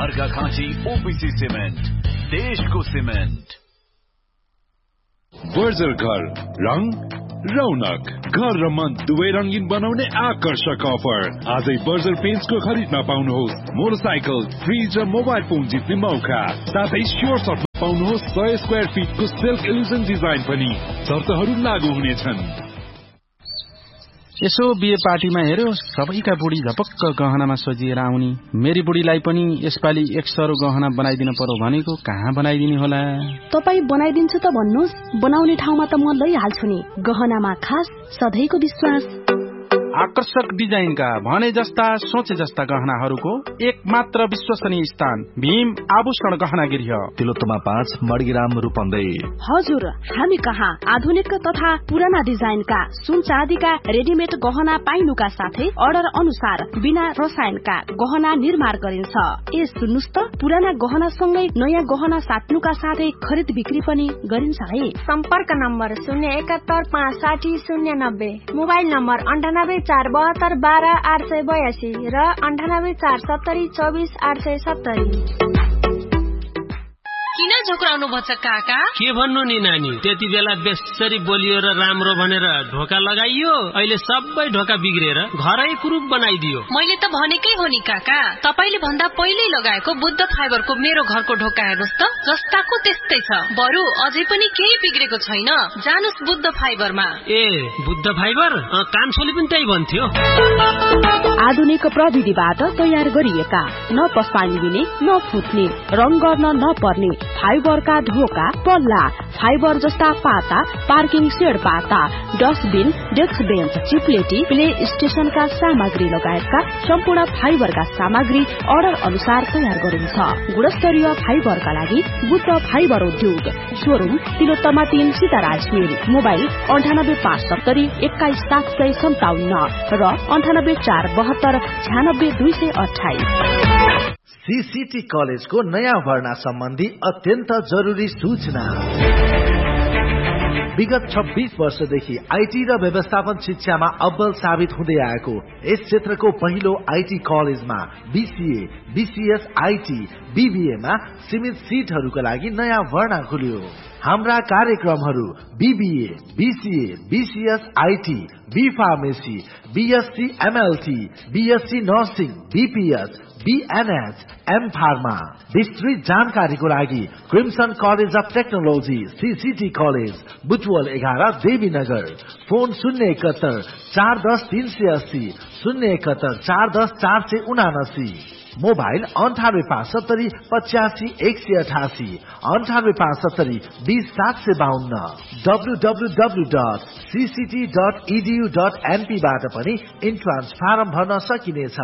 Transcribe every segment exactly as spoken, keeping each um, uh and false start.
Arghakhanchi OPC cement, देशको cement. Berger घर, रङ रौनक, घर र मन दुवै रंगीन बनाउने आकर्षक अफर। आजै बर्जर पेन्ट्सको खरिदमा पाउनुहोस् मोटरसाइकल, फ्रिज र मोबाइल फोन जित्ने मौका। साथै स्योर सर्टमा पाउनुहोस् सय स्क्वायर फिटको सिल्क इल्युजन डिजाइन पनि। शर्तहरू लागू हुनेछन्। यसो बिहे पार्टीमा हेर्यो, सबैका बुढी झपक्क गहनामा सजिएर आउने। मेरी बुढीलाई पनि यसपालि एक सरो गहना बनाइदिन पर्यो भनेको, कहाँ बनाइदिने होला? तपाई बनाइदिन्छु त भन्नुहोस्, बनाउने ठाउँमा त म लैहाल्छु नि। गहनामा खास सधैँको विश्वास। आकर्षक डिजाइनका भने जस्ता सोचे जस्ता गहनाहरूको एक मात्र विश्वसनीय स्थान भीम आभूषण गहना गृह, तिलोत्तमा पाँच, मडगिराम, रूपन्देही। हजुर, हामी कहाँ आधुनिक तथा पुराना डिजाइनका सुन चाँदीका रेडिमेड गहना पाइनुका साथै अर्डर अनुसार बिना रसायनका गहना निर्माण गरिन्छ। ए सुन्नुस् त, पुराना गहना सँगै नयाँ गहना साट्नुका साथै खरिद बिक्री पनि गरिन्छ है। सम्पर्क नम्बर शून्य एकात्तर पाँच साठी शून्य नब्बे, मोबाइल नम्बर अन्ठानब्बे चार बहत्तर बाह्र आठ सय बयासी र अन्ठानब्बे चार सत्तरी चौबिस आठ सय सत्तरी। किन झोक्राउनु भन्छ काका? के भन्नु नि नानी, त्यति बेला बेसरी बोलियो र राम्रो भनेर ढोका लगाइयो, अहिले सबै ढोका बिग्रेर घरै कुरूप बनाइदियो। मैले त भनेकै हो नि काका, तपाईले भन्दा पहिल्यै लगाएको बुद्ध फाइबरको मेरो घरको ढोका हेर्नुस् त, जस्ताको त्यस्तै छ। बरु अझै पनि केही बिग्रेको छैन। जानुस् बुद्ध फाइबरमा। ए बुद्ध फाइबर? कान्छोले पनि त्यही भन्थ्यो। आधुनिक प्रविधिबाट तयार गरिएका, न पस्तानी दिने न फुट्ने, रङ गर्न नपर्ने फाइबरका ढोका, पल्ला, फाइबर जस्ता पाता, पार्किङ सेड पाता, डस्टबिन, डेस्क बेन्च, चिप्लेटी, प्ले स्टेशनका सामग्री लगायतका सम्पूर्ण फाइबरका सामग्री अर्डर अनुसार तयार गरिन्छ। गुणस्तरीय फाइबरका लागि बुद्ध फाइबर उद्योग, शोरूम तिलोत्तमा तीन सीताराज मिल, मोबाइल अन्ठानब्बे पाँच सत्तरी एक्काइस सात सय सन्ताउन्न र अन्ठानब्बे चार बहत्तर छ्यानब्बे दुई सय अठाइस। सीसीटी कलेजको नयाँ भर्ना सम्बन्धी अत्यन्त जरुरी सूचना। विगत छब्बीस वर्षदेखि आईटी र व्यवस्थापन शिक्षामा अब्बल साबित हुँदै आएको यस क्षेत्रको पहिलो आईटी कलेजमा बीसीए, बीसीएस, आईटी, बीबीएमा सीमित सीटहरूका लागि नयाँ भर्ना खुल्यो। हाम्रा कार्यक्रमहरू BBA, BCA, BCS, IT, be pharmacy, BSc MLT, BSc nursing, BPS, बीएनएच, am pharma. विस्तृत जानकारीको लागि crimson college of technology, CCT college, Butwal एघार, देवीनगर। फोन शून्य एकहत्तर चार दस तीन सय अस्सी, शून्य एकहत्तर चार दस चार सय उनासी। मोबाइल अन्ठानब्बे पाँच सत्तरी पचासी एक सय अठासी, अन्ठानब्बे पाँच सत्तरी बीस सात सय बाहन्न। W W W dot CCT dot edu dot NP बाट पनि इन्ट्रान्स फारम भर्न सकिनेछ।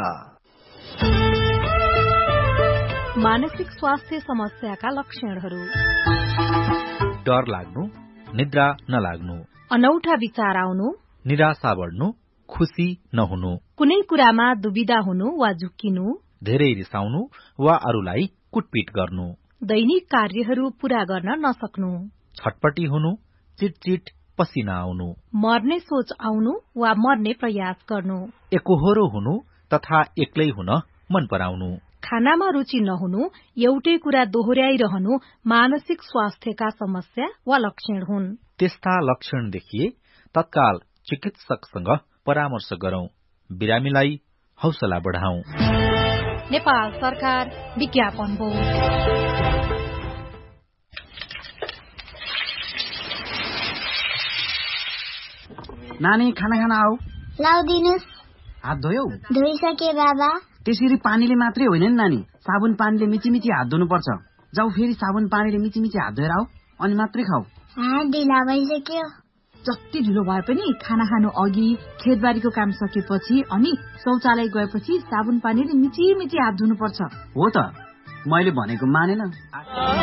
मानसिक स्वास्थ्य समस्याका लक्षणहरू: डर लाग्नु, निद्रा नलाग्नु, अनौठा विचार आउनु, निराशा बढ्नु, खुशी नहुनु, कुनै कुरामा दुविधा हुनु वा झुक्किनु, धेरै रिसाउनु वा अरूलाई कुटपिट गर्नु, दैनिक कार्यहरू पूरा गर्न नसक्नु, छटपटी हुनु, चिटचिट पसिना आउनु, मर्ने सोच आउनु वा मर्ने प्रयास गर्नु, एकोहोरो हुनु तथा एक्लै हुन मन पराउनु, खानामा रुचि नहुनु, एउटै कुरा दोहोर्याइरहनु मानसिक स्वास्थ्यका समस्या वा लक्षण हुन्। त्यस्ता लक्षण देखिए तत्काल चिकित्सकसँग परामर्श गरौं, बिरामीलाई हौसला बढाउँ। नेपाल सरकार विज्ञापन बोर्ड। नानी खाना खाना आऊ। लाउदिनुस्। हात धोयौ? धोइसके बाबा। त्यसरी पानीले मात्रै होइन नि नानी, साबुन पानीले मिची मिची हात धुनु पर्छ। जाऊ फेरि साबुन पानीले मिची मिची हात धोएर आऊ अनि मात्रै खाऊ। हात ढिला भइसक्यो। जति ढिलो भए पनि खाना खानु अघि, खेतबारीको काम सकेपछि अनि शौचालय गएपछि साबुन पानीले मिची मिची हात धुनु पर्छ। हो त, मैले भनेको मानेन।